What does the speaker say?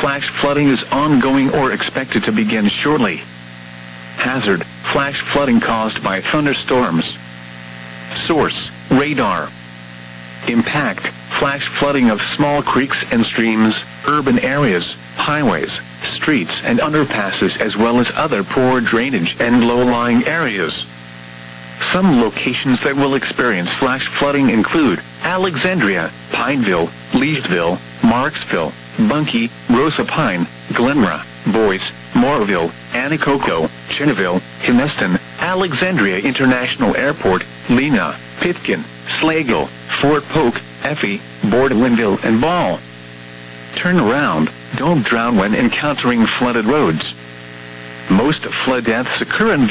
Flash flooding is ongoing or expected to begin shortly. Hazard: flash flooding caused by thunderstorms. Source: radar. Impact: flash flooding of small creeks and streams, urban areas, highways, streets and underpasses, as well as other poor drainage and low-lying areas. Some locations that will experience flash flooding include Alexandria, Pineville, Leesville, Marksville, Bunkie, Rosa Pine, Glenra, Boyce, Moorville, Anacoco, Cheneville, Henneston, Alexandria International Airport, Lena, Pitkin, Slagle, Fort Polk, Effie, Bordlinville and Ball. Turn around, don't drown when encountering flooded roads. Most flood deaths occur in